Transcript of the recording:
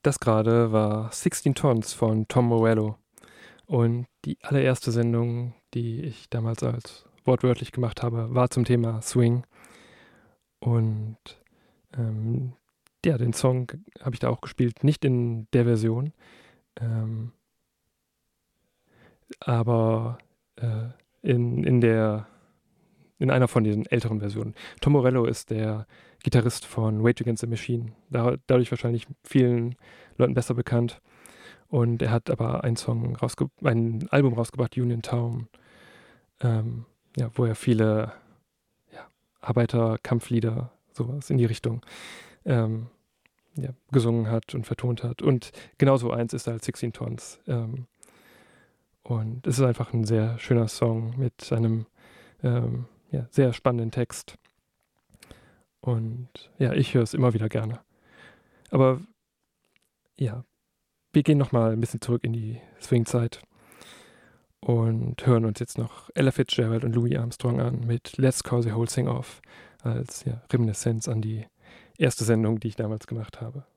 Das gerade war 16 Tons von Tom Morello. Und die allererste Sendung, die ich damals als wortwörtlich gemacht habe, war zum Thema Swing. Und ähm, ja, den Song habe ich da auch gespielt, nicht in der Version, ähm, aber äh, in einer von diesen älteren Versionen. Tom Morello ist der Gitarrist von Rage Against the Machine, dadurch wahrscheinlich vielen Leuten besser bekannt. Und er hat aber ein Album rausgebracht, Union Town, ja, wo er viele ja, Arbeiterkampflieder, sowas in die Richtung, ähm, ja, gesungen hat und vertont hat. Und genauso eins ist halt 16 Tons. Und es ist einfach ein sehr schöner Song mit einem ja, sehr spannenden Text. Und ja, ich höre es immer wieder gerne. Aber ja, wir gehen nochmal ein bisschen zurück in die Swing-Zeit und hören uns jetzt noch Ella Fitzgerald und Louis Armstrong an mit Let's Call the Whole Thing Off als ja, Reminiszenz an die erste Sendung, die ich damals gemacht habe.